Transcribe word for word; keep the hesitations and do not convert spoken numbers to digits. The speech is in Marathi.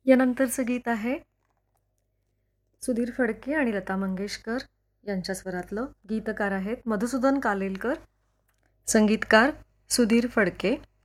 यानंतरचं गीत आहे सुधीर फडके आणि लता मंगेशकर यांच्या स्वरातलं. गीतकार आहेत मधुसूदन कालेलकर, संगीतकार सुधीर फडके.